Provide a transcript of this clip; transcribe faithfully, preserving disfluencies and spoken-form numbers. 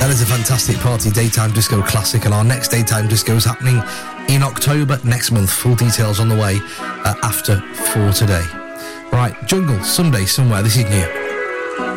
That is a fantastic party daytime disco classic, and our next daytime disco is happening in October next month. Full details on the way uh, after four today. Right, Jungle, Someday, Somewhere. This is new.